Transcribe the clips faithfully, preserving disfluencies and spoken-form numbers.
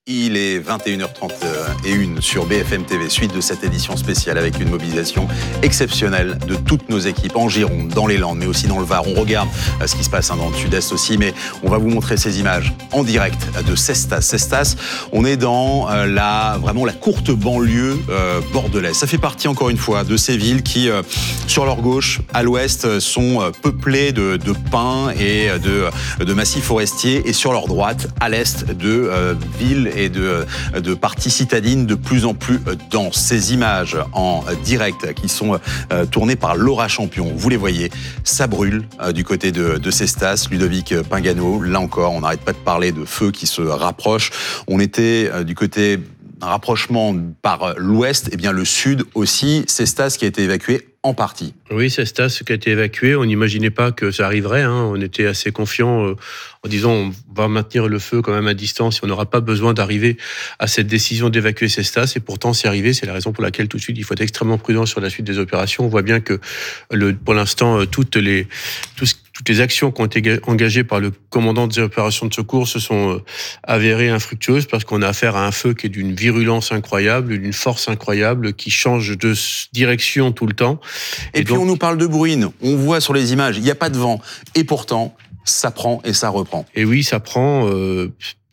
Il est vingt et une heures trente et une sur B F M T V, suite de cette édition spéciale avec une mobilisation exceptionnelle de toutes nos équipes en Gironde, dans les Landes, mais aussi dans le Var. On regarde ce qui se passe dans le Sud-Est aussi, mais on va vous montrer ces images en direct de Cestas. Cestas, on est dans la, vraiment la courte banlieue euh, bordelaise. Ça fait partie encore une fois de ces villes qui, euh, sur leur gauche, à l'ouest, sont peuplées de, de pins et de, de massifs forestiers, et sur leur droite, à l'est, de euh, villes et de, de parties citadines de plus en plus denses. Ces images en direct qui sont euh, tournées par Laura Champion, vous les voyez, ça brûle euh, du côté de, de Cestas. Ludovic Pingano, là encore, on n'arrête pas de parler de feux qui se rapprochent. On était euh, du côté d'un rapprochement par l'ouest, et bien le sud aussi, Cestas qui a été évacué en partie. Oui, Cestas qui a été évacué, on n'imaginait pas que ça arriverait, hein. On était assez confiants euh, en disant on va maintenir le feu quand même à distance et on n'aura pas besoin d'arriver à cette décision d'évacuer Cestas, et pourtant c'est arrivé. C'est la raison pour laquelle tout de suite il faut être extrêmement prudent sur la suite des opérations. On voit bien que le, pour l'instant toutes les, tout ce, toutes les actions qui ont été engagées par le commandant des opérations de secours se sont avérées infructueuses, parce qu'on a affaire à un feu qui est d'une virulence incroyable, d'une force incroyable, qui change de direction tout le temps. Et, et puis donc, on nous parle de bruine, on voit sur les images, il n'y a pas de vent, et pourtant ça prend et ça reprend. Et oui, ça prend... Euh,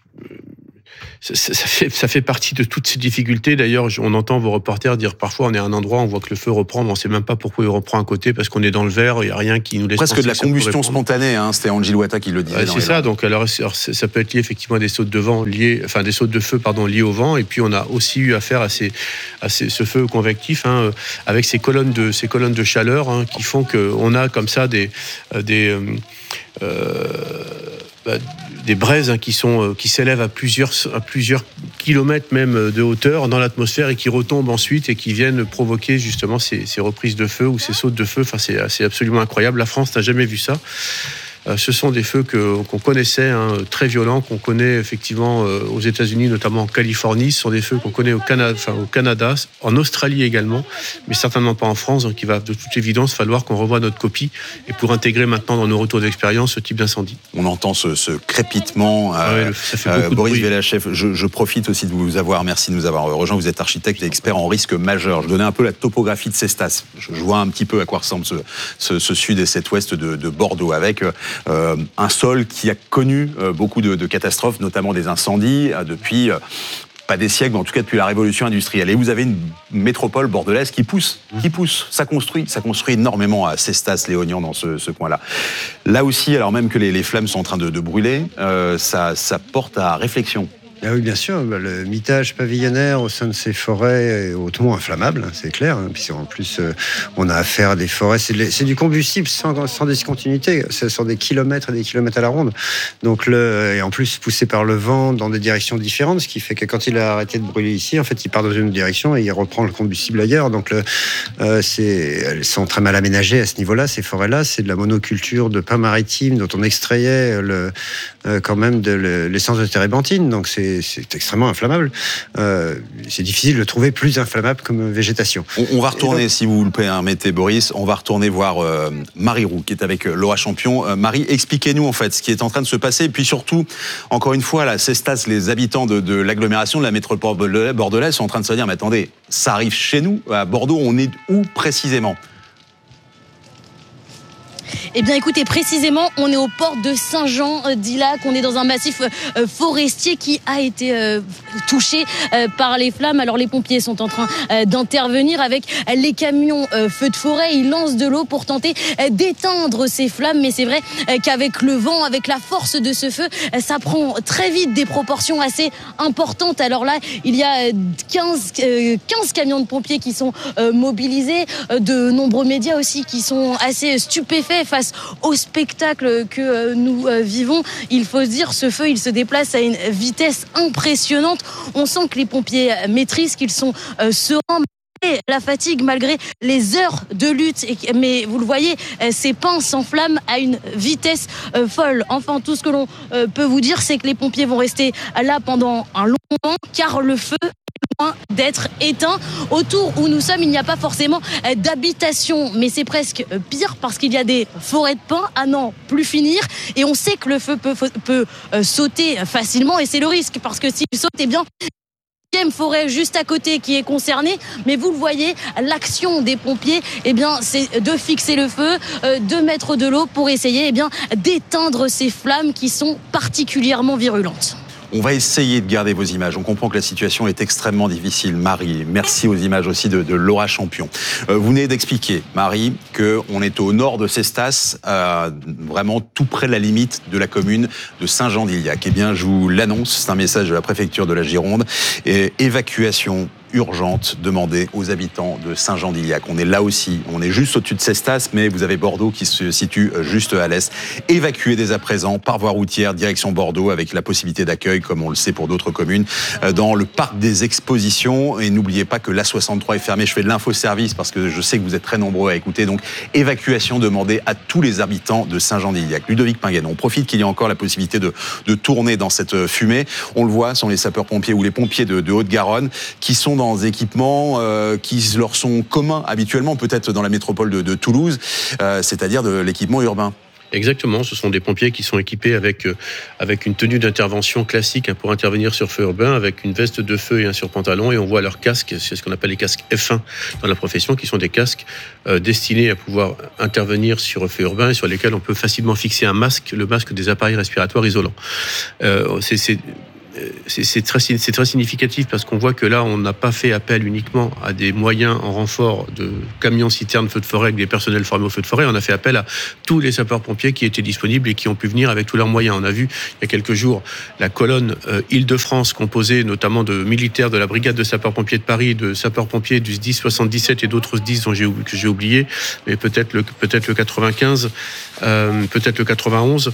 Ça, ça, fait, ça fait partie de toutes ces difficultés. D'ailleurs, on entend vos reporters dire parfois on est à un endroit, on voit que le feu reprend, mais on ne sait même pas pourquoi il reprend à côté, parce qu'on est dans le vert, il n'y a rien qui nous laisse presque de la combustion spontanée, hein, c'était Angie Loata qui le disait. Ouais, c'est ça, donc alors, alors ça peut être lié effectivement à des sautes de vent liées, enfin des sautes de feu pardon liées au vent, et puis on a aussi eu affaire à, ces, à ces, ce feu convectif, hein, avec ces colonnes de ces colonnes de chaleur, hein, qui font qu'on a comme ça des des euh, bah, des braises, hein, qui sont euh, qui s'élèvent à plusieurs à plusieurs kilomètres même de hauteur dans l'atmosphère, et qui retombent ensuite et qui viennent provoquer justement ces, ces reprises de feu ou ces sautes de feu. Enfin, c'est, c'est absolument incroyable. La France n'a jamais vu ça. Euh, ce sont des feux que, qu'on connaissait, hein, très violents, qu'on connaît effectivement euh, aux États-Unis, notamment en Californie. Ce sont des feux qu'on connaît au Canada, enfin, au Canada, en Australie également, mais certainement pas en France. Donc il va de toute évidence falloir qu'on revoie notre copie, et pour intégrer maintenant dans nos retours d'expérience ce type d'incendie. On entend ce, ce crépitement. Ah euh, ouais, ça fait euh, beaucoup Boris de bruit. Velacheff, je, je profite aussi de vous avoir, merci de nous avoir rejoint. Vous êtes architecte et expert en risque majeur. Je donnais un peu la topographie de Cestas. Je, je vois un petit peu à quoi ressemble ce, ce, ce sud et cet ouest de, de Bordeaux, avec euh, un sol qui a connu euh, beaucoup de, de catastrophes, notamment des incendies, euh, depuis... Euh, pas des siècles, mais en tout cas depuis la révolution industrielle. Et vous avez une métropole bordelaise qui pousse, qui pousse, ça construit, ça construit énormément à Cestas, Léognan, dans ce, ce coin-là. Là aussi, alors même que les, les flammes sont en train de, de brûler, euh, ça, ça porte à réflexion. Ah oui, bien sûr, le mitage pavillonnaire au sein de ces forêts est hautement inflammable, c'est clair. Hein. Puis en plus, euh, on a affaire à des forêts, c'est, de, c'est du combustible sans, sans discontinuité, c'est sur des kilomètres et des kilomètres à la ronde. Donc le, et en plus poussé par le vent dans des directions différentes, ce qui fait que quand il a arrêté de brûler ici, en fait, il part dans une direction et il reprend le combustible ailleurs. Donc le, euh, c'est, elles sont très mal aménagées à ce niveau-là, ces forêts-là. C'est de la monoculture de pins maritimes dont on extrayait le, euh, quand même de l'essence de térébenthine. Donc c'est c'est extrêmement inflammable. Euh, c'est difficile de trouver plus inflammable comme végétation. On, on va retourner, donc, si vous le permettez, Boris, on va retourner voir euh, Marie Roux, qui est avec euh, Laura Champion. Euh, Marie, expliquez-nous en fait ce qui est en train de se passer, et puis surtout, encore une fois, là, Cestas, les habitants de, de l'agglomération, de la métropole bordelaise, sont en train de se dire, mais attendez, ça arrive chez nous, à Bordeaux, on est où précisément ? Eh bien écoutez, précisément, on est au port de Saint-Jean-d'Illac, on est dans un massif euh, forestier qui a été euh, touché euh, par les flammes. Alors les pompiers sont en train euh, d'intervenir avec les camions euh, feux de forêt. Ils lancent de l'eau pour tenter euh, d'éteindre ces flammes, mais c'est vrai euh, qu'avec le vent, avec la force de ce feu, euh, ça prend très vite des proportions assez importantes. Alors là, il y a quinze, euh, quinze camions de pompiers qui sont euh, mobilisés, euh, de nombreux médias aussi qui sont assez stupéfaits face au spectacle que nous vivons. Il faut se dire, ce feu, il se déplace à une vitesse impressionnante. On sent que les pompiers maîtrisent, qu'ils sont sereins. La fatigue malgré les heures de lutte, mais vous le voyez, ces pins s'enflamment à une vitesse folle. Enfin, tout ce que l'on peut vous dire, c'est que les pompiers vont rester là pendant un long moment, car le feu loin d'être éteint. Autour où nous sommes, il n'y a pas forcément d'habitation, mais c'est presque pire parce qu'il y a des forêts de pins à n'en plus finir. Et on sait que le feu peut, peut euh, sauter facilement et c'est le risque parce que s'il saute, eh bien... deuxième forêt juste à côté qui est concernée, mais vous le voyez, l'action des pompiers, eh bien, c'est de fixer le feu, de mettre de l'eau pour essayer eh bien, d'éteindre ces flammes qui sont particulièrement virulentes. On va essayer de garder vos images. On comprend que la situation est extrêmement difficile. Marie, merci aux images aussi de, de Laura Champion. Euh, vous venez d'expliquer, Marie, qu'on est au nord de Cestas, euh, vraiment tout près de la limite de la commune de Saint-Jean-d'Ilhac. Eh bien, je vous l'annonce, c'est un message de la préfecture de la Gironde. Et évacuation urgente demandée aux habitants de Saint-Jean-d'Ilhac. On est là aussi, on est juste au-dessus de Cestas, mais vous avez Bordeaux qui se situe juste à l'est. Évacuez dès à présent par voie routière, direction Bordeaux, avec la possibilité d'accueil, comme on le sait pour d'autres communes, dans le parc des expositions. Et n'oubliez pas que l'A soixante-trois est fermé. Je fais de l'infoservice parce que je sais que vous êtes très nombreux à écouter. Donc, évacuation demandée à tous les habitants de Saint-Jean-d'Ilhac. Ludovic Pinguet, on profite qu'il y ait encore la possibilité de, de tourner dans cette fumée. On le voit, ce sont les sapeurs-pompiers ou les pompiers de, de Haute-Garonne qui sont dans des équipements euh, qui leur sont communs habituellement, peut-être dans la métropole de, de Toulouse, euh, c'est-à-dire de l'équipement urbain. Exactement, ce sont des pompiers qui sont équipés avec, euh, avec une tenue d'intervention classique hein, pour intervenir sur feu urbain, avec une veste de feu et un surpantalon, et on voit leurs casques, c'est ce qu'on appelle les casques F un dans la profession, qui sont des casques euh, destinés à pouvoir intervenir sur feu urbain et sur lesquels on peut facilement fixer un masque, le masque des appareils respiratoires isolants. Euh, c'est, c'est C'est, c'est, très, c'est très significatif parce qu'on voit que là, on n'a pas fait appel uniquement à des moyens en renfort de camions citernes feux de forêt avec des personnels formés au feu de forêt. On a fait appel à tous les sapeurs-pompiers qui étaient disponibles et qui ont pu venir avec tous leurs moyens. On a vu il y a quelques jours la colonne euh, Île-de-France composée notamment de militaires de la brigade de sapeurs-pompiers de Paris, de sapeurs-pompiers du S D I S soixante-dix-sept et d'autres S D I S dont j'ai, que j'ai oublié, mais peut-être le, peut-être le quatre-vingt-quinze, euh, peut-être le quatre-vingt-onze.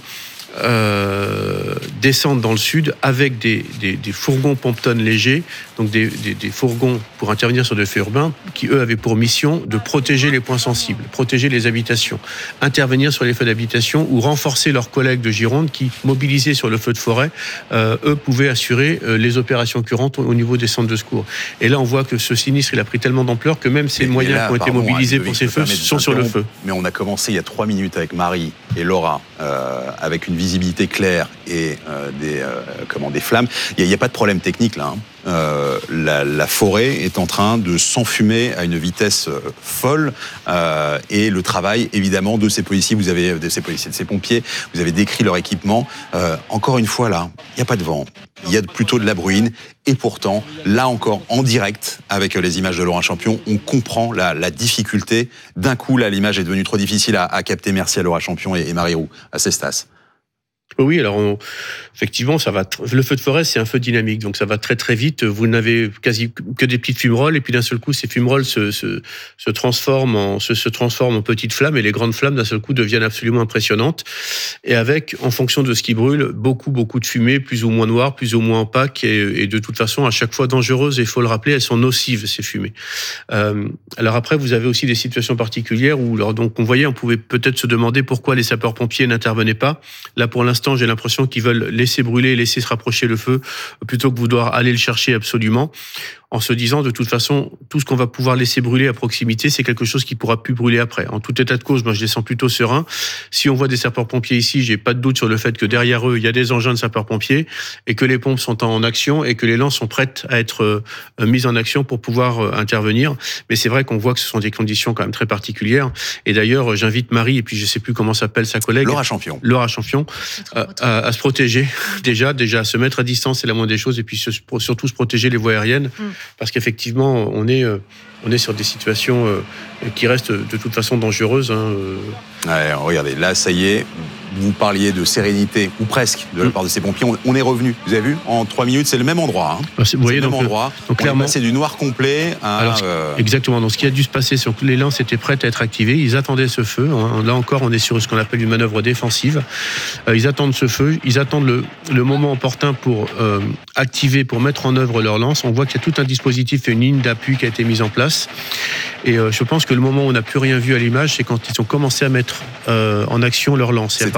Euh, descendre dans le sud avec des, des, des fourgons pompe-tonnes légers, donc des, des, des fourgons pour intervenir sur des feux urbains qui, eux, avaient pour mission de protéger les points sensibles, protéger les habitations, intervenir sur les feux d'habitation ou renforcer leurs collègues de Gironde qui, mobilisés sur le feu de forêt, euh, eux, pouvaient assurer euh, les opérations courantes au niveau des centres de secours. Et là, on voit que ce sinistre, il a pris tellement d'ampleur que même ces et moyens là, qui ont été mobilisés pour ces feux sont sur le feu. Mais on a commencé il y a trois minutes avec Marie et Laura, euh, avec une visibilité claire et euh, des, euh, comment, des flammes. Il n'y a, a pas de problème technique là. Hein. Euh, la, la forêt est en train de s'enfumer à une vitesse euh, folle euh, et le travail évidemment de ces policiers, vous avez de ces policiers, de ces pompiers, vous avez décrit leur équipement. Euh, encore une fois là, il n'y a pas de vent, il y a plutôt de la bruine et pourtant là encore en direct avec les images de Laura Champion, on comprend la, la difficulté. D'un coup là, l'image est devenue trop difficile à, à capter. Merci à Laura Champion et, et Marie Roux à Cestas. Oui, alors on, effectivement, ça va. Le feu de forêt, c'est un feu dynamique, donc ça va très très vite. Vous n'avez quasi que des petites fumerolles, et puis d'un seul coup, ces fumerolles se, se, se transforment en se, se transforment en petites flammes, et les grandes flammes d'un seul coup deviennent absolument impressionnantes. Et avec, en fonction de ce qui brûle, beaucoup beaucoup de fumée, plus ou moins noire, plus ou moins opaque, et, et de toute façon à chaque fois dangereuses. Et il faut le rappeler, elles sont nocives ces fumées. Euh, alors après, vous avez aussi des situations particulières où, alors donc, on voyait, on pouvait peut-être se demander pourquoi les sapeurs-pompiers n'intervenaient pas. Là, pour l'instant, j'ai l'impression qu'ils veulent laisser brûler, laisser se rapprocher le feu, plutôt que vouloir aller le chercher absolument, en se disant de toute façon, tout ce qu'on va pouvoir laisser brûler à proximité, c'est quelque chose qui pourra plus brûler après. En tout état de cause, moi je les sens plutôt sereins. Si on voit des sapeurs-pompiers ici, j'ai pas de doute sur le fait que derrière eux, il y a des engins de sapeurs-pompiers et que les pompes sont en action et que les lances sont prêtes à être euh, mises en action pour pouvoir euh, intervenir. Mais c'est vrai qu'on voit que ce sont des conditions quand même très particulières. Et d'ailleurs, j'invite Marie, et puis je sais plus comment s'appelle sa collègue. Laura Champion. Laura Champion, à, à, à se protéger. Déjà, déjà, se mettre à distance, c'est la moindre des choses. Et puis se, surtout se protéger les voies aériennes. Mm. Parce qu'effectivement, on est, on est sur des situations qui restent de toute façon dangereuses. Hein. Ouais, regardez, là, ça y est, vous parliez de sérénité, ou presque, de la part de ces pompiers. On, on est revenu, vous avez vu, en trois minutes, c'est le même endroit. Hein. Alors, c'est, vous voyez, c'est le donc, même endroit. Donc, on clairement, est passé du noir complet à... Alors, euh... Exactement. Donc, ce qui a dû se passer, c'est que les lances étaient prêtes à être activées. Ils attendaient ce feu. Là encore, on est sur ce qu'on appelle une manœuvre défensive. Ils attendent ce feu. Ils attendent le, le moment opportun pour euh, activer, pour mettre en œuvre leur lance. On voit qu'il y a tout un dispositif et une ligne d'appui qui a été mise en place. Et euh, je pense que le moment où on n'a plus rien vu à l'image, c'est quand ils ont commencé à mettre euh, en action leur lance. C'était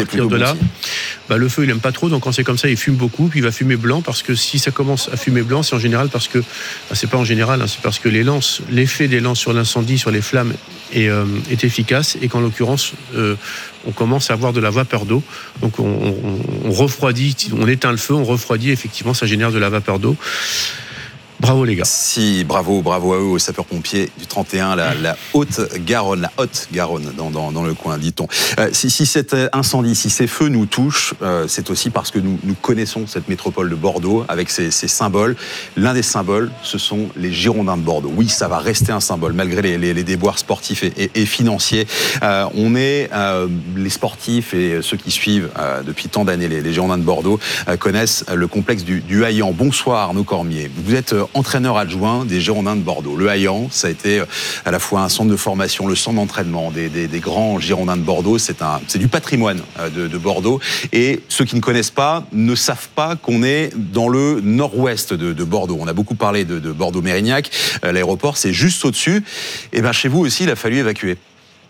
partir de là. Bah, le feu, il aime pas trop, donc quand c'est comme ça, il fume beaucoup, puis il va fumer blanc, parce que si ça commence à fumer blanc, c'est en général parce que, bah, c'est pas en général, hein, c'est parce que les lances, l'effet des lances sur l'incendie, sur les flammes, est, euh, est efficace, et qu'en l'occurrence, euh, on commence à avoir de la vapeur d'eau. Donc on, on, on refroidit, on éteint le feu, on refroidit, effectivement, ça génère de la vapeur d'eau. Bravo les gars. Si, bravo, bravo à eux, aux sapeurs-pompiers du trente et un, la, la Haute-Garonne, la Haute-Garonne dans, dans, dans le coin, dit-on. Euh, si, si cet incendie, si ces feux nous touchent, euh, c'est aussi parce que nous, nous connaissons cette métropole de Bordeaux avec ses, ses symboles. L'un des symboles, ce sont les Girondins de Bordeaux. Oui, ça va rester un symbole, malgré les, les, les déboires sportifs et, et, et financiers. Euh, on est, euh, les sportifs et ceux qui suivent euh, depuis tant d'années les, les Girondins de Bordeaux euh, connaissent le complexe du, du Haillan. Bonsoir Arnaud Cormier. Vous êtes euh, entraîneur adjoint des Girondins de Bordeaux. Le Haillan, ça a été à la fois un centre de formation, le centre d'entraînement des, des, des grands Girondins de Bordeaux. C'est, un, c'est du patrimoine de, de Bordeaux. Et ceux qui ne connaissent pas ne savent pas qu'on est dans le nord-ouest de, de Bordeaux. On a beaucoup parlé de, de Bordeaux-Mérignac. L'aéroport, c'est juste au-dessus. Et bien chez vous aussi, il a fallu évacuer.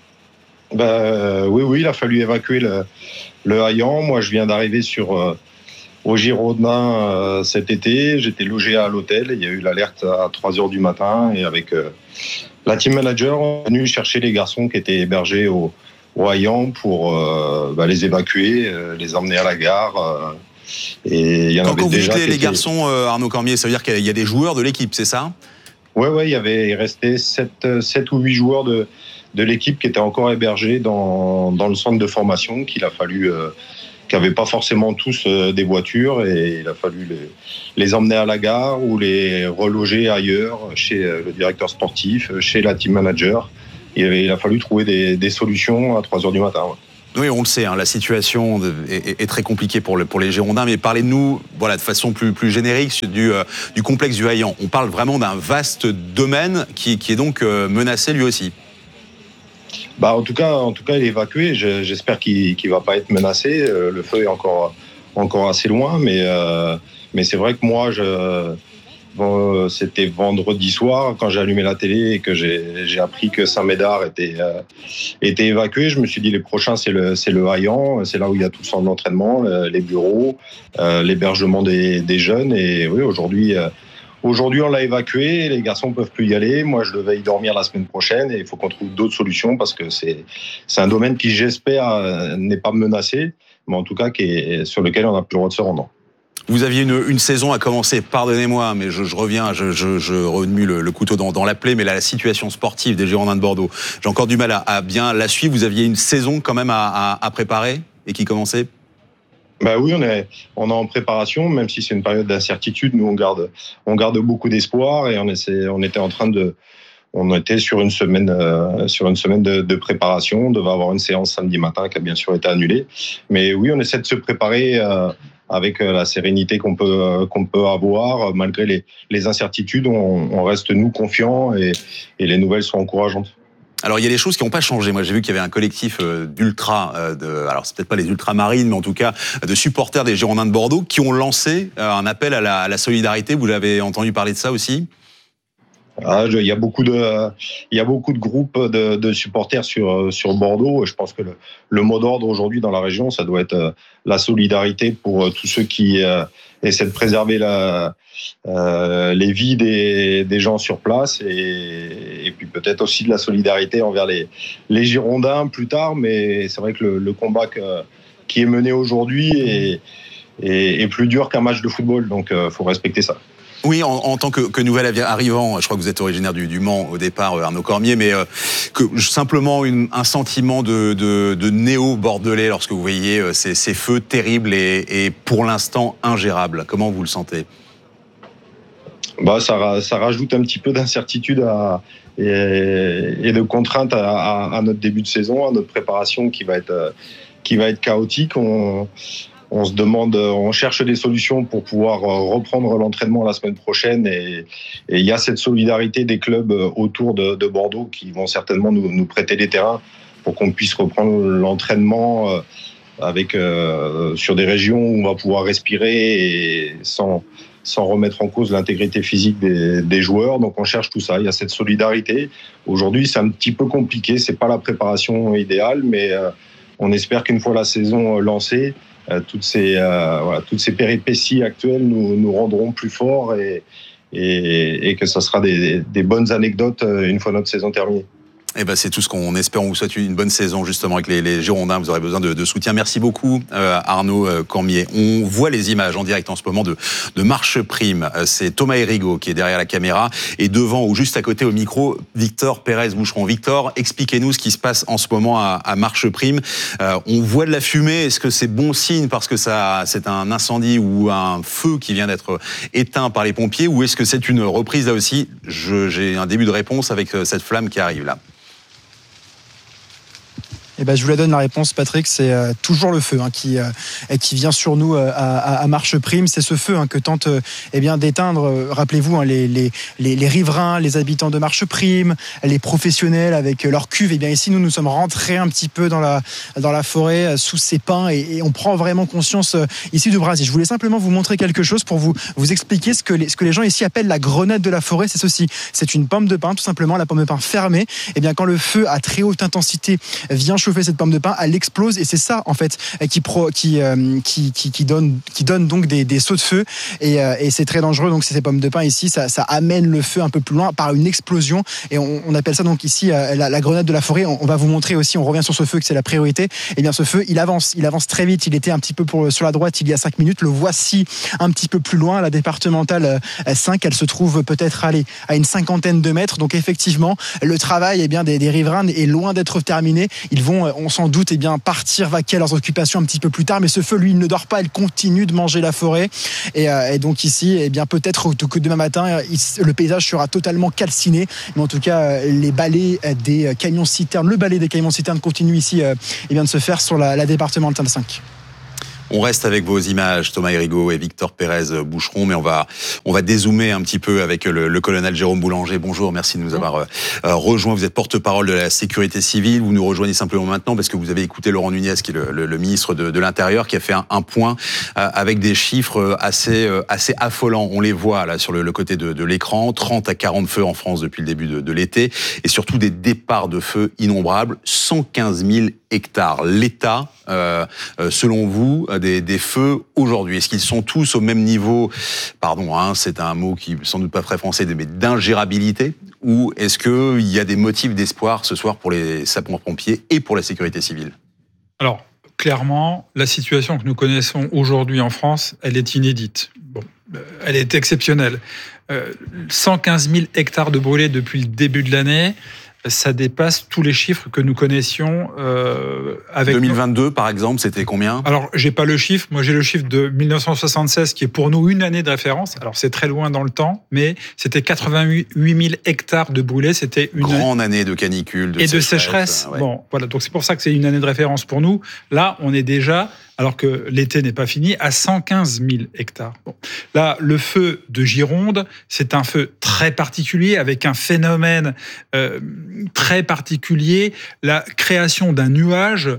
Ben, oui, oui, il a fallu évacuer le, le Haillan. Moi, je viens d'arriver sur... Euh, Aux Girondins euh, cet été, j'étais logé à l'hôtel. Il y a eu l'alerte à trois heures du matin et avec euh, la team manager, on est venu chercher les garçons qui étaient hébergés au, au Haillan pour euh, bah, les évacuer, euh, les emmener à la gare. Euh, et il y en Quand avait vous déjà dites les, qui les étaient... garçons, euh, Arnaud Cormier, ça veut dire qu'il y a des joueurs de l'équipe, c'est ça ? Ouais, ouais, il y avait resté sept ou huit joueurs de, de l'équipe qui étaient encore hébergés dans, dans le centre de formation qu'il a fallu... Euh, qui n'avaient pas forcément tous euh, des voitures et il a fallu les, les emmener à la gare ou les reloger ailleurs, chez euh, le directeur sportif, chez la team manager. Et, et il a fallu trouver des, des solutions à trois heures du matin. Ouais. Oui, on le sait, hein, la situation est, est très compliquée pour, le, pour les Girondins, mais parlez-nous voilà, de façon plus, plus générique du, euh, du complexe du Haillan. On parle vraiment d'un vaste domaine qui, qui est donc euh, menacé lui aussi. Bah, en tout cas, en tout cas, il est évacué. Je, j'espère qu'il ne va pas être menacé. Euh, le feu est encore, encore assez loin, mais, euh, mais c'est vrai que moi, je, bon, c'était vendredi soir quand j'ai allumé la télé et que j'ai, j'ai appris que Saint-Médard était, euh, était évacué. Je me suis dit les prochains, c'est le, c'est le Haillan, c'est là où il y a tout le centre d'entraînement, les bureaux, euh, l'hébergement des, des jeunes. Et oui, aujourd'hui. Euh, Aujourd'hui, on l'a évacué, les garçons ne peuvent plus y aller. Moi, je devais y dormir la semaine prochaine et il faut qu'on trouve d'autres solutions parce que c'est, c'est un domaine qui, j'espère, n'est pas menacé, mais en tout cas qui est, sur lequel on n'a plus le droit de se rendre. Vous aviez une, une saison à commencer, pardonnez-moi, mais je, je reviens, je, je, je remue le, le couteau dans, dans la plaie, mais là, la situation sportive des Girondins de Bordeaux, j'ai encore du mal à, à bien la suivre. Vous aviez une saison quand même à, à, à préparer et qui commençait ? Ben oui, on est, on est en préparation, même si c'est une période d'incertitude. Nous, on garde, on garde beaucoup d'espoir et on, essaie, on était en train de, on était sur une semaine, euh, sur une semaine de, de préparation. On devait avoir une séance samedi matin qui a bien sûr été annulée. Mais oui, on essaie de se préparer euh, avec la sérénité qu'on peut, euh, qu'on peut avoir malgré les, les incertitudes. On, on reste nous confiants et, et les nouvelles sont encourageantes. Alors il y a des choses qui n'ont pas changé. Moi j'ai vu qu'il y avait un collectif d'ultra, euh, de, alors c'est peut-être pas les ultramarines, mais en tout cas de supporters des Girondins de Bordeaux qui ont lancé un appel à la, à la solidarité. Vous avez entendu parler de ça aussi ? Ah, je, il y a beaucoup de, il y a beaucoup de groupes de, de supporters sur sur Bordeaux. Je pense que le, le mot d'ordre aujourd'hui dans la région, ça doit être la solidarité pour tous ceux qui euh, essaient de préserver la, euh, les vies des, des gens sur place et, et puis peut-être aussi de la solidarité envers les les Girondins plus tard. Mais c'est vrai que le, le combat que, qui est mené aujourd'hui est, est, est plus dur qu'un match de football. Donc, euh, faut respecter ça. Oui, en, en tant que, que nouvel arrivant, je crois que vous êtes originaire du, du Mans au départ, Arnaud Cormier, mais euh, que simplement une, un sentiment de, de, de néo-bordelais lorsque vous voyez euh, ces, ces feux terribles et, et pour l'instant ingérables. Comment vous le sentez ? Bah, ça, ça rajoute un petit peu d'incertitude à, et, et de contrainte à, à, à notre début de saison, à notre préparation qui va être, qui va être chaotique. On, On se demande, on cherche des solutions pour pouvoir reprendre l'entraînement la semaine prochaine et il y a cette solidarité des clubs autour de, de Bordeaux qui vont certainement nous, nous prêter des terrains pour qu'on puisse reprendre l'entraînement avec, euh, sur des régions où on va pouvoir respirer et sans, sans remettre en cause l'intégrité physique des, des joueurs. Donc on cherche tout ça, il y a cette solidarité. Aujourd'hui c'est un petit peu compliqué, c'est pas la préparation idéale, mais euh, on espère qu'une fois la saison lancée, euh, toutes ces euh, voilà, toutes ces péripéties actuelles nous nous rendront plus forts et et, et que ça sera des, des bonnes anecdotes une fois notre saison terminée. Eh ben, c'est tout ce qu'on espère. On vous souhaite une bonne saison, justement, avec les, les Girondins. Vous aurez besoin de, de soutien. Merci beaucoup, euh, Arnaud euh, Cormier. On voit les images en direct en ce moment de, de Marche Prime. Euh, c'est Thomas Hérigaud qui est derrière la caméra. Et devant, ou juste à côté au micro, Victor Pérez-Boucheron. Victor, expliquez-nous ce qui se passe en ce moment à, à Marche Prime. Euh, on voit de la fumée. Est-ce que c'est bon signe parce que ça, c'est un incendie ou un feu qui vient d'être éteint par les pompiers? Ou est-ce que c'est une reprise, là aussi? Je, j'ai un début de réponse avec cette flamme qui arrive là. Eh ben, je vous la donne la réponse, Patrick. C'est euh, toujours le feu hein, qui, euh, qui vient sur nous euh, à, à Marche Prime. C'est ce feu hein, que tente euh, eh bien, d'éteindre, euh, rappelez-vous, hein, les, les, les, les riverains, les habitants de Marche Prime, les professionnels avec euh, leurs cuves. Eh bien, ici, nous nous sommes rentrés un petit peu dans la, dans la forêt, euh, sous ces pins, et, et on prend vraiment conscience euh, ici du brasier. Je voulais simplement vous montrer quelque chose pour vous, vous expliquer ce que, les, ce que les gens ici appellent la grenade de la forêt. C'est ceci. C'est une pomme de pin, tout simplement, la pomme de pin fermée. Eh bien, quand le feu à très haute intensité vient chauffer cette pomme de pin, elle explose, et c'est ça en fait qui pro, qui, euh, qui qui qui donne qui donne donc des, des sauts de feu, et, euh, et c'est très dangereux. Donc ces pommes de pin ici, ça, ça amène le feu un peu plus loin par une explosion, et on, on appelle ça donc ici euh, la, la grenade de la forêt. On, on va vous montrer aussi, on revient sur ce feu que c'est la priorité. Et bien ce feu, il avance, il avance très vite. Il était un petit peu pour, sur la droite il y a cinq minutes. Le voici un petit peu plus loin, la départementale cinq. Elle se trouve peut-être allez, à une cinquantaine de mètres. Donc effectivement, le travail eh bien des, des riverains est loin d'être terminé. Ils vont, on sans doute, eh bien, partir vaquer à leurs occupations un petit peu plus tard. Mais ce feu, lui, il ne dort pas. Il continue de manger la forêt. Et, euh, et donc ici, eh bien, peut-être que demain matin, il, le paysage sera totalement calciné. Mais en tout cas, les balais des camions-citernes, le balai des camions-citernes continue ici euh, eh bien, de se faire sur la, la départementale cinq. On reste avec vos images, Thomas Hérigaud et Victor Pérez-Boucheron, mais on va on va dézoomer un petit peu avec le, le colonel Jérôme Boulanger. Bonjour, merci de nous avoir euh, rejoint. Vous êtes porte-parole de la sécurité civile. Vous nous rejoignez simplement maintenant parce que vous avez écouté Laurent Nunez, qui est le, le, le ministre de, de l'Intérieur, qui a fait un, un point euh, avec des chiffres assez euh, assez affolants. On les voit là sur le, le côté de, de l'écran, trente à quarante feux en France depuis le début de, de l'été, et surtout des départs de feux innombrables, cent quinze mille hectares. L'État, euh, selon vous, des, des feux aujourd'hui, est-ce qu'ils sont tous au même niveau, pardon, hein, c'est un mot qui sans doute pas très français, mais d'ingérabilité, ou est-ce qu'il y a des motifs d'espoir ce soir pour les sapeurs-pompiers et pour la sécurité civile? Alors, clairement, la situation que nous connaissons aujourd'hui en France, elle est inédite. Bon, elle est exceptionnelle. Euh, cent quinze mille hectares de brûlés depuis le début de l'année. Ça dépasse tous les chiffres que nous connaissions euh, avec... deux mille vingt-deux, par exemple, c'était combien? Alors, j'ai pas le chiffre. Moi, j'ai le chiffre de mille neuf cent soixante-seize, qui est pour nous une année de référence. Alors, c'est très loin dans le temps, mais c'était quatre-vingt-huit mille hectares de brûlés. C'était une grande année de canicule, de et sécheresse, de sécheresse. Ouais. Bon, voilà. Donc, c'est pour ça que c'est une année de référence pour nous. Là, on est déjà, alors que l'été n'est pas fini, à cent quinze mille hectares. Bon. Là, le feu de Gironde, c'est un feu très particulier, avec un phénomène euh, très particulier, la création d'un nuage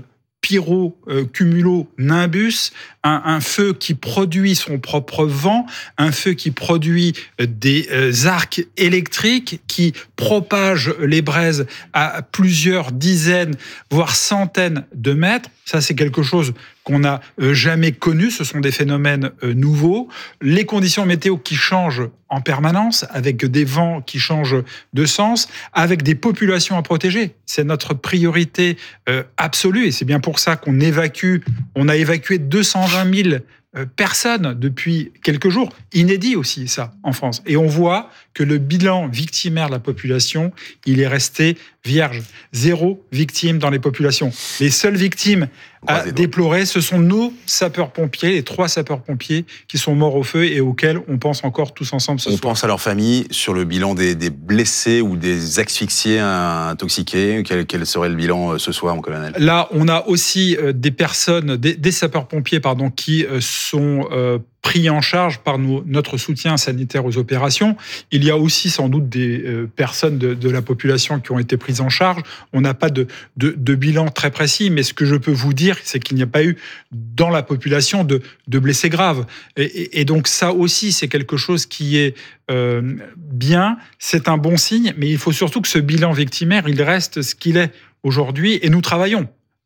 pyro-cumulo-nimbus, un, un feu qui produit son propre vent, un feu qui produit des euh, arcs électriques, qui propage les braises à plusieurs dizaines, voire centaines de mètres. Ça, c'est quelque chose qu'on n'a jamais connu. Ce sont des phénomènes nouveaux. Les conditions météo qui changent en permanence, avec des vents qui changent de sens, avec des populations à protéger. C'est notre priorité absolue, et c'est bien pour ça qu'on évacue. On a évacué deux cent vingt mille personnes depuis quelques jours. Inédit aussi, ça, en France. Et on voit que le bilan victimaire de la population, il est resté vierge. Zéro victime dans les populations. Les seules victimes à déplorer, ce sont nos sapeurs-pompiers, les trois sapeurs-pompiers qui sont morts au feu et auxquels on pense encore tous ensemble ce on soir. On pense à leur famille. Sur le bilan des, des blessés ou des asphyxiés, intoxiqués, quel, quel serait le bilan ce soir, mon colonel? Là, on a aussi des personnes, des, des sapeurs-pompiers, pardon, qui sont euh, pris en charge par nos, notre soutien sanitaire aux opérations. Il y a aussi sans doute des euh, personnes de, de la population qui ont été prises en charge. On n'a pas de, de, de bilan très précis, mais ce que je peux vous dire, c'est qu'il n'y a pas eu dans la population de, de blessés graves. Et, et, et donc ça aussi, c'est quelque chose qui est euh, bien, c'est un bon signe, mais il faut surtout que ce bilan victimaire, il reste ce qu'il est aujourd'hui, et nous travaillons.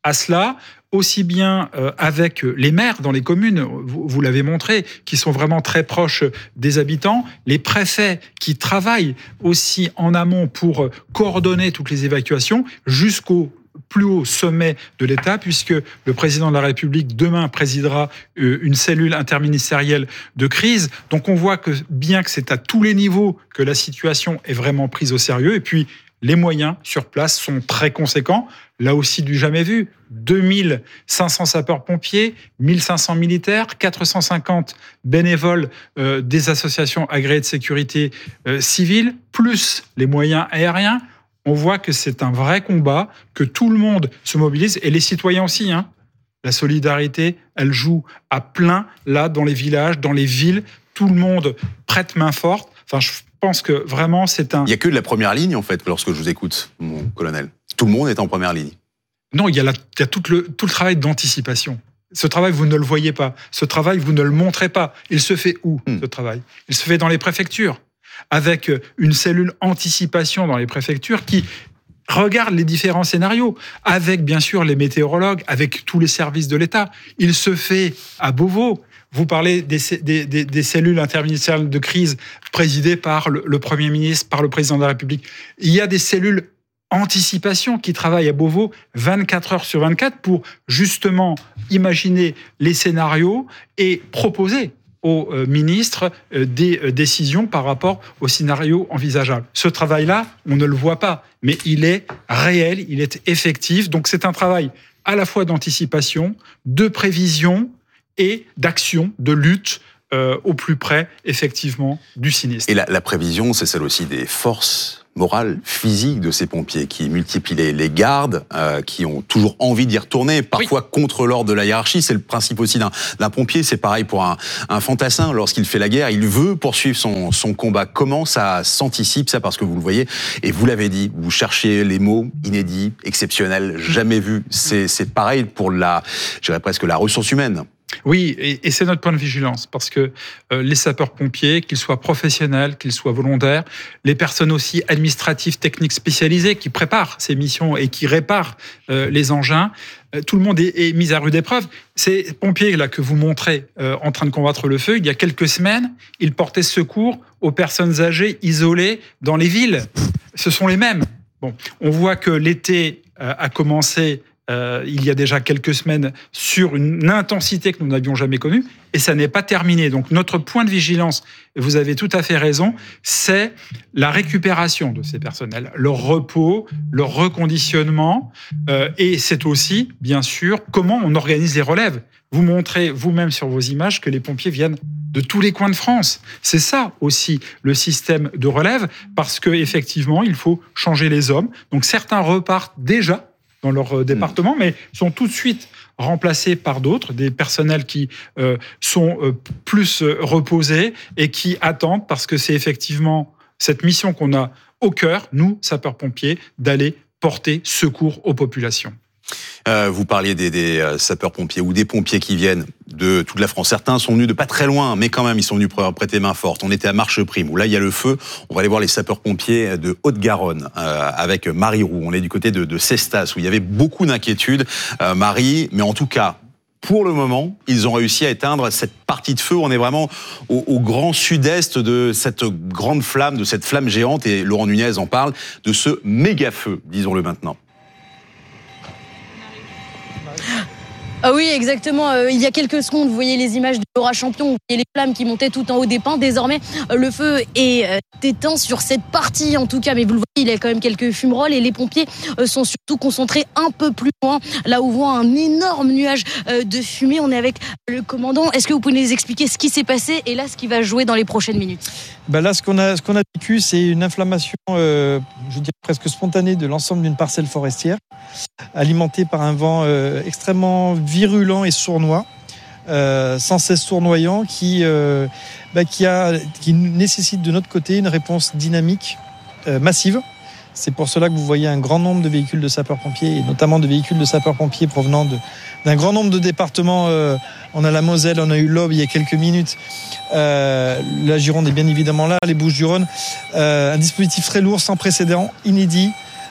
à cela, aussi bien euh, avec les maires dans les communes, vous, vous l'avez montré, qui sont vraiment très proches des habitants, les préfets qui travaillent aussi en amont pour coordonner toutes les évacuations, jusqu'au plus haut sommet de l'État, puisque le président de la République demain présidera une cellule interministérielle de crise. Donc on voit que bien que c'est à tous les niveaux que la situation est vraiment prise au sérieux, et puis les moyens sur place sont très conséquents, là aussi du jamais vu. deux mille cinq cents sapeurs-pompiers, mille cinq cents militaires, quatre cent cinquante bénévoles euh, des associations agréées de sécurité euh, civile, plus les moyens aériens. On voit que c'est un vrai combat, que tout le monde se mobilise, et les citoyens aussi. Hein. La solidarité, elle joue à plein, là, dans les villages, dans les villes. Tout le monde prête main forte. Enfin, je Je pense que vraiment, c'est un... Il n'y a que de la première ligne, en fait, lorsque je vous écoute, mon colonel. Tout le monde est en première ligne. Non, il y a, la, il y a tout, le, tout le travail d'anticipation. Ce travail, vous ne le voyez pas. Ce travail, vous ne le montrez pas. Il se fait où, hmm. ce travail ? Il se fait dans les préfectures, avec une cellule anticipation dans les préfectures qui regarde les différents scénarios, avec bien sûr les météorologues, avec tous les services de l'État. Il se fait à Beauvau. Vous parlez des, des, des, des cellules interministérielles de crise présidées par le, le Premier ministre, par le Président de la République. Il y a des cellules anticipation qui travaillent à Beauvau vingt-quatre heures sur vingt-quatre pour justement imaginer les scénarios et proposer aux ministres des décisions par rapport aux scénarios envisageables. Ce travail-là, on ne le voit pas, mais il est réel, il est effectif. Donc c'est un travail à la fois d'anticipation, de prévision, et d'action, de lutte euh, au plus près, effectivement, du sinistre. Et la, la prévision, c'est celle aussi des forces morales, physiques de ces pompiers qui multiplient les, les gardes, euh, qui ont toujours envie d'y retourner, parfois oui. contre l'ordre de la hiérarchie. C'est le principe aussi d'un, d'un pompier. C'est pareil pour un, un fantassin. Lorsqu'il fait la guerre, il veut poursuivre son, son combat. Comment ça s'anticipe, ça, parce que vous le voyez, et vous l'avez dit, vous cherchez les mots inédits, exceptionnels, jamais vus. C'est, c'est pareil pour la, je dirais presque la ressource humaine. Oui, et, et c'est notre point de vigilance, parce que euh, les sapeurs-pompiers, qu'ils soient professionnels, qu'ils soient volontaires, les personnes aussi administratives, techniques spécialisées qui préparent ces missions et qui réparent euh, les engins, euh, tout le monde est, est mis à rude épreuve. Ces pompiers-là que vous montrez euh, en train de combattre le feu, il y a quelques semaines, ils portaient secours aux personnes âgées isolées dans les villes. Ce sont les mêmes. Bon, on voit que l'été euh, a commencé... Euh, il y a déjà quelques semaines sur une intensité que nous n'avions jamais connue, et ça n'est pas terminé. Donc notre point de vigilance, et vous avez tout à fait raison, c'est la récupération de ces personnels, leur repos, leur reconditionnement, euh, et c'est aussi, bien sûr, comment on organise les relèves. Vous montrez vous-même sur vos images que les pompiers viennent de tous les coins de France. C'est ça aussi le système de relève, parce qu'effectivement, il faut changer les hommes. Donc certains repartent déjà dans leur département, mais sont tout de suite remplacés par d'autres, des personnels qui euh, sont euh, plus reposés et qui attendent, parce que c'est effectivement cette mission qu'on a au cœur, nous, sapeurs-pompiers, d'aller porter secours aux populations. Euh, vous parliez des, des euh, sapeurs-pompiers ou des pompiers qui viennent de toute la France. Certains sont venus de pas très loin, mais quand même, ils sont venus prêter main forte. On était à Marcheprime, où là, il y a le feu. On va aller voir les sapeurs-pompiers de Haute-Garonne, euh, avec Marie Roux. On est du côté de, de Cestas, où il y avait beaucoup d'inquiétudes, euh, Marie. Mais en tout cas, pour le moment, ils ont réussi à éteindre cette partie de feu. On est vraiment au, au grand sud-est de cette grande flamme, de cette flamme géante. Et Laurent Nunez en parle, de ce méga-feu, disons-le maintenant. Ah oui, exactement. Euh, il y a quelques secondes, vous voyez les images de Laura Champion, vous voyez les flammes qui montaient tout en haut des pins. Désormais, euh, le feu est euh, éteint sur cette partie, en tout cas. Mais vous le voyez, il y a quand même quelques fumerolles et les pompiers euh, sont surtout concentrés un peu plus loin, là où on voit un énorme nuage euh, de fumée. On est avec le commandant. Est-ce que vous pouvez nous expliquer ce qui s'est passé et là, ce qui va jouer dans les prochaines minutes ? Ben là, ce qu'on a, ce qu'on a vécu, c'est une inflammation, euh, je dirais presque spontanée, de l'ensemble d'une parcelle forestière, alimentée par un vent euh, extrêmement virulent et sournois, euh, sans cesse sournoyant, qui, euh, bah, qui, a, qui nécessite de notre côté une réponse dynamique, euh, massive. C'est pour cela que vous voyez un grand nombre de véhicules de sapeurs-pompiers, et notamment de véhicules de sapeurs-pompiers provenant de, d'un grand nombre de départements. Euh, on a la Moselle, on a eu l'Aube il y a quelques minutes. Euh, la Gironde est bien évidemment là, les Bouches-du-Rhône. Euh, un dispositif très lourd, sans précédent, inédit,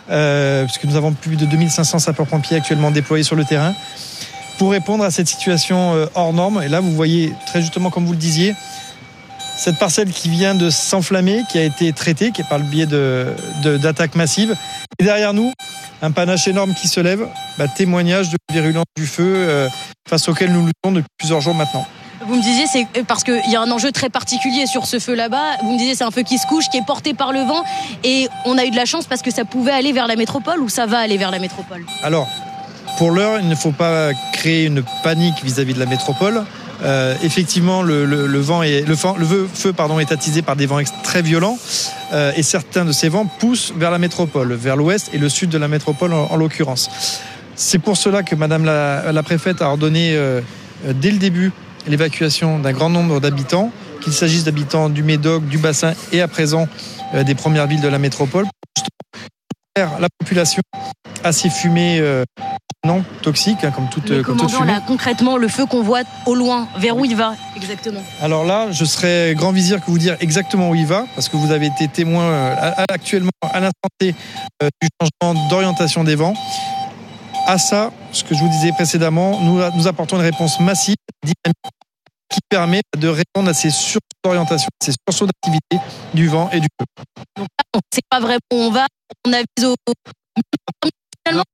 euh, puisque nous avons plus de deux mille cinq cents sapeurs-pompiers actuellement déployés sur le terrain, pour répondre à cette situation euh, hors norme. Et là, vous voyez très justement, comme vous le disiez, cette parcelle qui vient de s'enflammer, qui a été traitée, qui est par le biais de, de, d'attaques massives. Et derrière nous, un panache énorme qui se lève, bah, témoignage de la virulence du feu euh, face auquel nous luttons depuis plusieurs jours maintenant. Vous me disiez, c'est parce qu'il y a un enjeu très particulier sur ce feu là-bas. Vous me disiez, c'est un feu qui se couche, qui est porté par le vent. Et on a eu de la chance parce que ça pouvait aller vers la métropole, ou ça va aller vers la métropole? Alors, pour l'heure, il ne faut pas créer une panique vis-à-vis de la métropole. Euh, effectivement, le, le, le vent est, le, vent, le feu, feu pardon, est attisé par des vents très violents, euh, et certains de ces vents poussent vers la métropole, vers l'ouest et le sud de la métropole en, en l'occurrence. C'est pour cela que Madame la, la préfète a ordonné euh, dès le début l'évacuation d'un grand nombre d'habitants, qu'il s'agisse d'habitants du Médoc, du bassin et à présent euh, des premières villes de la métropole, pour faire la population à ces fumées euh, non toxiques, hein, comme toute, Mais comme toute fumée. Là, concrètement, le feu qu'on voit au loin, vers où il va exactement? Alors là, je serais grand vizir que vous dire exactement où il va, parce que vous avez été témoin euh, actuellement à l'instant T euh, du changement d'orientation des vents. À ça, ce que je vous disais précédemment, nous, nous apportons une réponse massive, dynamique, qui permet de répondre à ces sursauts d'orientation, ces sursauts d'activité du vent et du feu. Donc là, on ne sait pas vraiment où on va, on avise au... Finalement,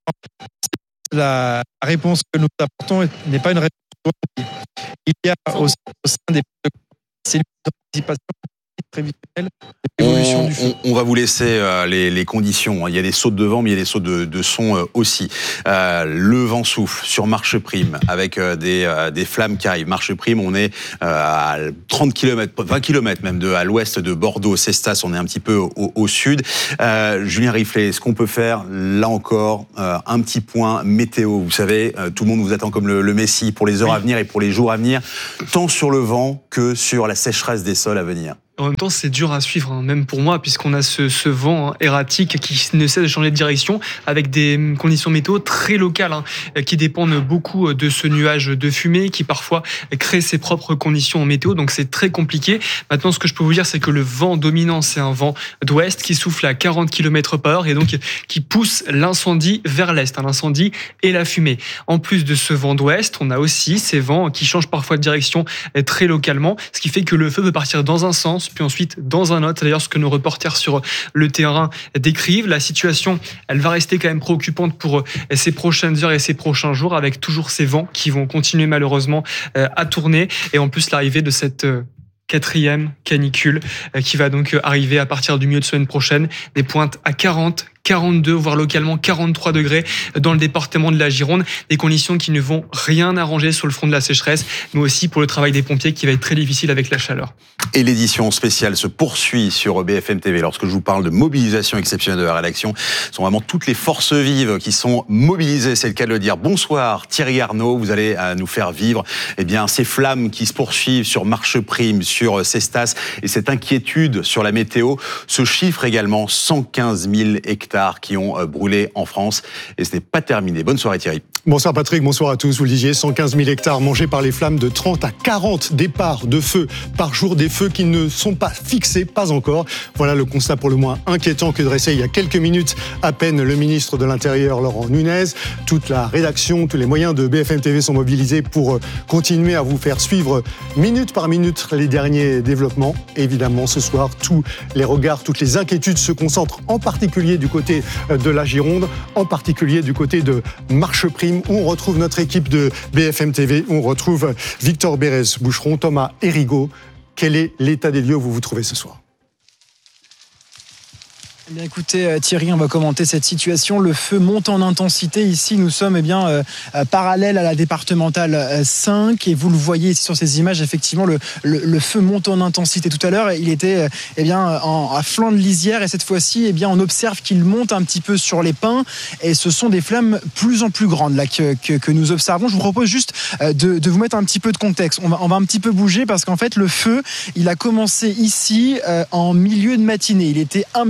la réponse que nous apportons n'est pas une réponse. Il y a au, au sein des cellules d'anticipation prévisionnelle l'évolution on, du feu. On, on va vous laisser euh, les, les conditions. Il y a des sautes de vent, mais il y a des sautes de, de son euh, aussi. Euh, le vent souffle sur Marche Prime avec euh, des, euh, des flammes qui arrivent. Marche Prime, on est euh, à trente kilomètres, vingt kilomètres même de, à l'ouest de Bordeaux. Cestas, on est un petit peu au, au sud. Euh, Julien Riflet, ce qu'on peut faire, là encore, euh, un petit point météo. Vous savez, euh, tout le monde vous attend comme le, le Messie pour les heures oui. à venir et pour les jours à venir, tant sur le vent que sur la sécheresse des sols à venir. En même temps, c'est dur à suivre, hein, même pour moi, puisqu'on a ce, ce vent hein, erratique qui ne cesse de changer de direction, avec des conditions météo très locales, hein, qui dépendent beaucoup de ce nuage de fumée, qui parfois crée ses propres conditions météo, donc c'est très compliqué. Maintenant, ce que je peux vous dire, c'est que le vent dominant, c'est un vent d'ouest qui souffle à quarante kilomètres par heure et donc qui pousse l'incendie vers l'est, hein, l'incendie et la fumée. En plus de ce vent d'ouest, on a aussi ces vents qui changent parfois de direction très localement, ce qui fait que le feu peut partir dans un sens, puis ensuite dans un autre. C'est d'ailleurs ce que nos reporters sur le terrain décrivent. La situation, elle va rester quand même préoccupante pour ces prochaines heures et ces prochains jours, avec toujours ces vents qui vont continuer malheureusement à tourner, et en plus l'arrivée de cette quatrième canicule qui va donc arriver à partir du milieu de semaine prochaine, des pointes à quarante, quarante-deux, voire localement quarante-trois degrés dans le département de la Gironde. Des conditions qui ne vont rien arranger sur le front de la sécheresse, mais aussi pour le travail des pompiers qui va être très difficile avec la chaleur. Et l'édition spéciale se poursuit sur B F M T V. Lorsque je vous parle de mobilisation exceptionnelle de la rédaction, ce sont vraiment toutes les forces vives qui sont mobilisées, c'est le cas de le dire. Bonsoir Thierry Arnaud, vous allez nous faire vivre eh bien, ces flammes qui se poursuivent sur Marche Prime, sur Cestas, et cette inquiétude sur la météo. Ce chiffre également, cent quinze mille hectares qui ont brûlé en France, et ce n'est pas terminé. Bonne soirée Thierry. Bonsoir Patrick, bonsoir à tous. Vous le disiez, cent quinze mille hectares mangés par les flammes, de trente à quarante départs de feu par jour, des feux qui ne sont pas fixés, pas encore. Voilà le constat pour le moins inquiétant que dressait il y a quelques minutes à peine le ministre de l'Intérieur Laurent Nunez. Toute la rédaction, tous les moyens de B F M T V sont mobilisés pour continuer à vous faire suivre minute par minute les derniers développements. Évidemment, ce soir, tous les regards, toutes les inquiétudes se concentrent en particulier du côté de la Gironde, en particulier du côté de Marche Prime, où on retrouve notre équipe de B F M T V, où on retrouve Victor Bérez-Boucheron, Thomas Hérigaud. Quel est l'état des lieux où vous vous trouvez ce soir ? Eh bien, écoutez Thierry, on va commenter cette situation. Le feu monte en intensité. Ici, nous sommes eh bien, euh, parallèles à la départementale cinq, et vous le voyez ici sur ces images, effectivement, le, le, le feu monte en intensité. Tout à l'heure, il était eh bien, en, à flanc de lisière, et cette fois-ci, eh bien, on observe qu'il monte un petit peu sur les pins, et ce sont des flammes plus en plus grandes là, que, que, que nous observons. Je vous propose juste de, de vous mettre un petit peu de contexte. On va, on va un petit peu bouger, parce qu'en fait, le feu, il a commencé ici euh, en milieu de matinée. Il était un petit peu plus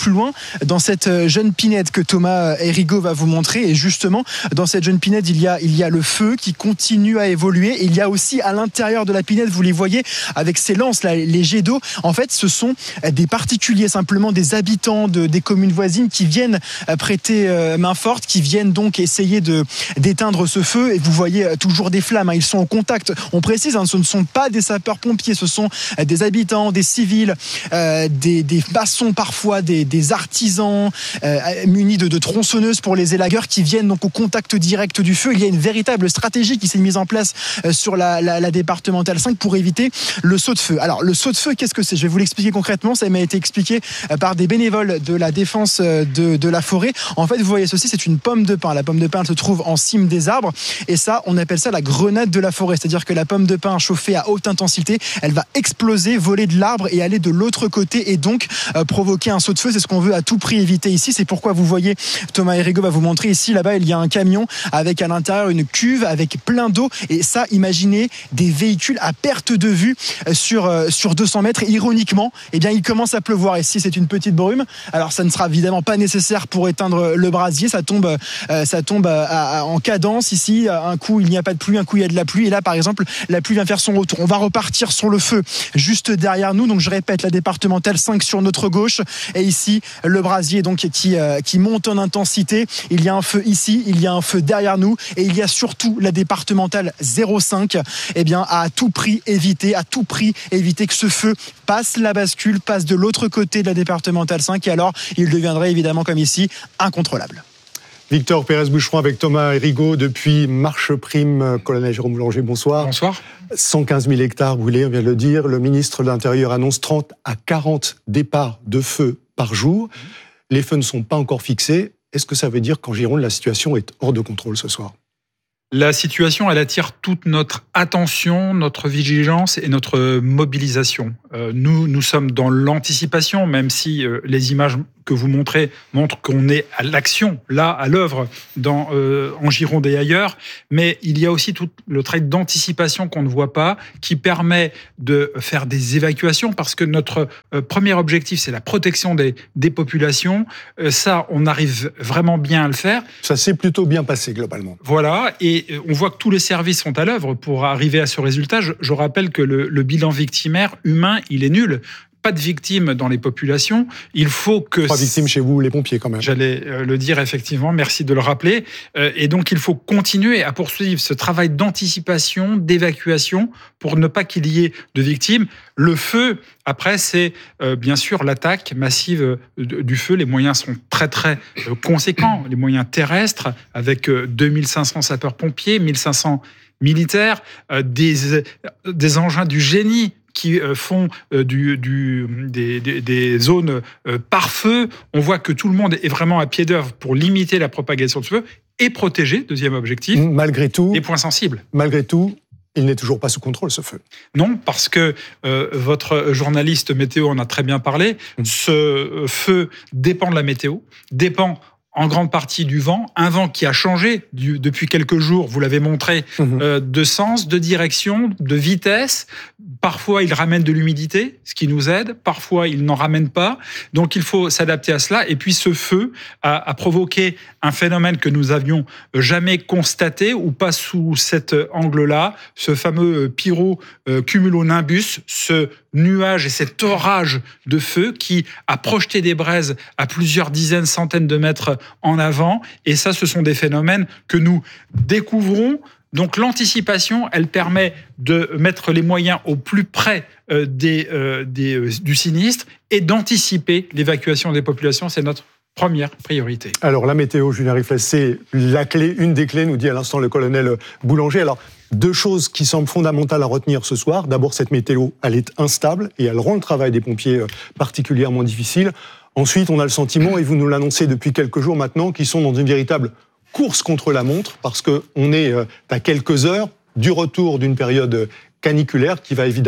plus loin dans cette jeune pinède que Thomas Hérigaud va vous montrer. Et justement, dans cette jeune pinède, il y a, il y a le feu qui continue à évoluer. Et il y a aussi à l'intérieur de la pinède, vous les voyez, avec ces lances, là, les jets d'eau. En fait, ce sont des particuliers, simplement des habitants de, des communes voisines qui viennent prêter main forte, qui viennent donc essayer de, d'éteindre ce feu. Et vous voyez toujours des flammes, hein. Ils sont en contact. On précise, hein, ce ne sont pas des sapeurs-pompiers, ce sont des habitants, des civils, euh, des, des maçons parfois, des, des artisans euh, munis de, de tronçonneuses pour les élagueurs qui viennent donc au contact direct du feu. Il y a une véritable stratégie qui s'est mise en place euh, sur la, la, la départementale cinq pour éviter le saut de feu. Alors le saut de feu, qu'est-ce que c'est ? Je vais vous l'expliquer concrètement. Ça m'a été expliqué euh, par des bénévoles de la défense euh, de, de la forêt. En fait, vous voyez ceci, c'est une pomme de pin. La pomme de pin, elle se trouve en cime des arbres et ça, on appelle ça la grenade de la forêt. C'est-à-dire que la pomme de pin chauffée à haute intensité, elle va exploser, voler de l'arbre et aller de l'autre côté et donc euh, provoquer un saut de feu. C'est ce qu'on veut à tout prix éviter ici. C'est pourquoi vous voyez, Thomas Hérigaud va vous montrer ici, là-bas, il y a un camion avec à l'intérieur une cuve avec plein d'eau. Et ça, imaginez des véhicules à perte de vue sur, euh, sur deux cents mètres. Et ironiquement, eh bien, il commence à pleuvoir. Ici, c'est une petite brume. Alors, ça ne sera évidemment pas nécessaire pour éteindre le brasier. Ça tombe, euh, ça tombe à, à, en cadence ici. Un coup, il n'y a pas de pluie. Un coup, il y a de la pluie. Et là, par exemple, la pluie vient faire son retour. On va repartir sur le feu juste derrière nous. Donc, je répète, la départementale cinq sur notre gauche. Et ici, le brasier donc, qui, euh, qui monte en intensité. Il y a un feu ici, il y a un feu derrière nous. Et il y a surtout la départementale zéro cinq. Eh bien, à tout prix éviter, à tout prix éviter que ce feu passe la bascule, passe de l'autre côté de la départementale cinq. Et alors, il deviendrait évidemment, comme ici, incontrôlable. Victor Pérez-Boucheron avec Thomas Hérigaud depuis Marche Prime. Colonel Jérôme Boulanger, bonsoir. Bonsoir. cent quinze mille hectares brûlés, on vient de le dire. Le ministre de l'Intérieur annonce trente à quarante départs de feu par jour. Les feux ne sont pas encore fixés. Est-ce que ça veut dire qu'en Gironde, la situation est hors de contrôle ce soir ? La situation, elle attire toute notre attention, notre vigilance et notre mobilisation. Euh, nous, nous sommes dans l'anticipation, même si euh, les images que vous montrez montrent qu'on est à l'action, là, à l'œuvre, dans, euh, en Gironde et ailleurs. Mais il y a aussi tout le trait d'anticipation qu'on ne voit pas, qui permet de faire des évacuations, parce que notre euh, premier objectif, c'est la protection des, des populations. Euh, ça, on arrive vraiment bien à le faire. Ça s'est plutôt bien passé, globalement. Voilà, et on voit que tous les services sont à l'œuvre pour arriver à ce résultat. Je, je rappelle que le, le bilan victimaire humain, il est nul. Pas de victimes dans les populations. Il faut que... Trois victimes chez vous, les pompiers, quand même. J'allais le dire, effectivement. Merci de le rappeler. Et donc, il faut continuer à poursuivre ce travail d'anticipation, d'évacuation, pour ne pas qu'il y ait de victimes. Le feu, après, c'est euh, bien sûr l'attaque massive du feu. Les moyens sont très, très conséquents. Les moyens terrestres, avec deux mille cinq cents sapeurs-pompiers, mille cinq cents militaires, euh, des, des engins du génie qui font du, du, des, des, des zones par feu. On voit que tout le monde est vraiment à pied d'œuvre pour limiter la propagation de ce feu et protéger, deuxième objectif, malgré tout, les points sensibles. Malgré tout, il n'est toujours pas sous contrôle, ce feu. Non, parce que euh, votre journaliste météo en a très bien parlé. Mmh. Ce feu dépend de la météo, dépend en grande partie du vent, un vent qui a changé du, depuis quelques jours, vous l'avez montré, mmh. euh, de sens, de direction, de vitesse. Parfois, il ramène de l'humidité, ce qui nous aide. Parfois, il n'en ramène pas. Donc, il faut s'adapter à cela. Et puis, ce feu a, a provoqué un phénomène que nous avions jamais constaté, ou pas sous cet angle-là, ce fameux pyrocumulonimbus, ce nuage et cet orage de feu qui a projeté des braises à plusieurs dizaines, centaines de mètres en avant. Et ça, ce sont des phénomènes que nous découvrons. Donc l'anticipation, elle permet de mettre les moyens au plus près euh, des, euh, des, euh, du sinistre et d'anticiper l'évacuation des populations. C'est notre première priorité. Alors la météo, Julien Riflet, c'est la clé, une des clés, nous dit à l'instant le colonel Boulanger. Alors deux choses qui semblent fondamentales à retenir ce soir. D'abord, cette météo, elle est instable et elle rend le travail des pompiers particulièrement difficile. Ensuite, on a le sentiment, et vous nous l'annoncez depuis quelques jours maintenant, qu'ils sont dans une véritable course contre la montre, parce qu'on est à quelques heures du retour d'une période caniculaire qui va évidemment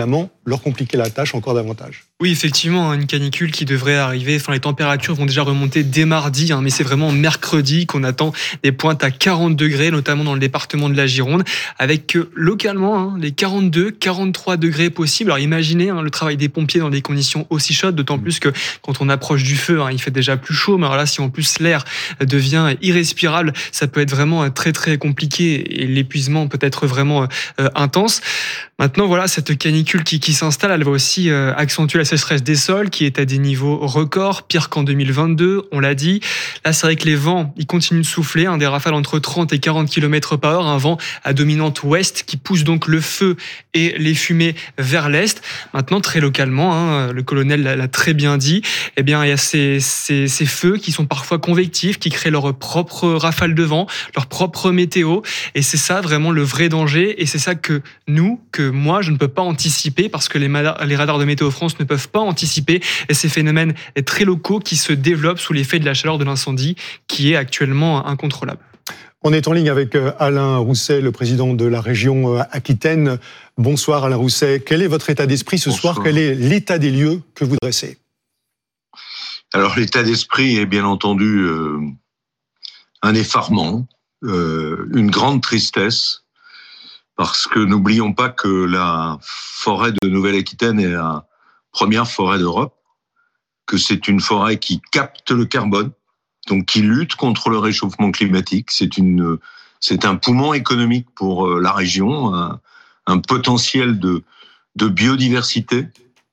leur compliquer la tâche encore davantage. Oui, effectivement, une canicule qui devrait arriver. Enfin, les températures vont déjà remonter dès mardi, hein, mais c'est vraiment mercredi qu'on attend des pointes à quarante degrés, notamment dans le département de la Gironde, avec euh, localement hein, les quarante-deux, quarante-trois degrés possibles. Alors imaginez hein, le travail des pompiers dans des conditions aussi chaudes, d'autant plus que quand on approche du feu, hein, il fait déjà plus chaud. Mais alors là, si en plus l'air devient irrespirable, ça peut être vraiment très très compliqué et l'épuisement peut être vraiment euh, intense. Maintenant, voilà, cette canicule qui, qui s'installe, elle va aussi euh, accentuer la sécheresse des sols, qui est à des niveaux records, pire qu'en deux mille vingt-deux, on l'a dit. Là, c'est vrai que les vents, ils continuent de souffler, hein, des rafales entre trente et quarante kilomètres par heure, un vent à dominante ouest qui pousse donc le feu et les fumées vers l'est. Maintenant, très localement, hein, le colonel l'a très bien dit, eh bien, il y a ces, ces, ces feux qui sont parfois convectifs, qui créent leur propre rafale de vent, leur propre météo, et c'est ça vraiment le vrai danger, et c'est ça que nous, que moi, je ne peux pas anticiper parce que les, les radars de Météo France ne peuvent pas anticiper et ces phénomènes très locaux qui se développent sous l'effet de la chaleur de l'incendie qui est actuellement incontrôlable. On est en ligne avec Alain Rousset, le président de la région Aquitaine. Bonsoir Alain Rousset. Quel est votre état d'esprit ce Bonsoir. soir? Quel est l'état des lieux que vous dressez? Alors l'état d'esprit est bien entendu euh, un effarement, euh, une grande tristesse. Parce que n'oublions pas que la forêt de Nouvelle-Aquitaine est la première forêt d'Europe, que c'est une forêt qui capte le carbone, donc qui lutte contre le réchauffement climatique. C'est une, c'est un poumon économique pour la région, un, un potentiel de, de biodiversité.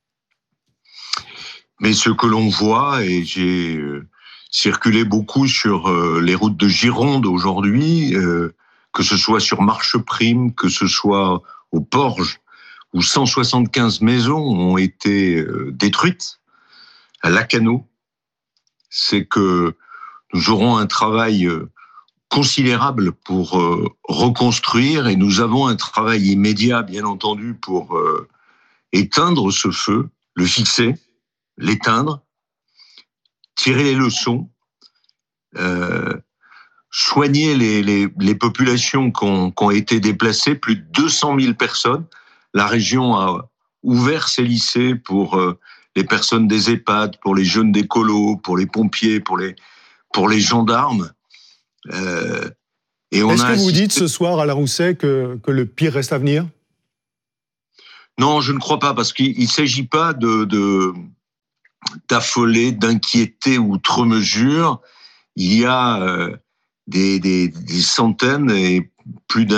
Mais ce que l'on voit, et j'ai circulé beaucoup sur les routes de Gironde aujourd'hui, euh, que ce soit sur Marcheprime, que ce soit au Porge, où cent soixante-quinze maisons ont été détruites, à Lacanau, c'est que nous aurons un travail considérable pour reconstruire et nous avons un travail immédiat, bien entendu, pour éteindre ce feu, le fixer, l'éteindre, tirer les leçons, euh, soigner les, les, les populations qui ont, qui ont été déplacées, plus de deux cent mille personnes. La région a ouvert ses lycées pour euh, les personnes des EHPAD, pour les jeunes d'écolo, pour les pompiers, pour les, pour les gendarmes. Euh, et on Est-ce a que vous assisté... dites ce soir, Alain Rousset, que, que le pire reste à venir? Non, je ne crois pas, parce qu'il ne s'agit pas de, de, d'affoler, d'inquiéter outre mesure. Il y a... Euh, Des, des, des centaines et plus d'un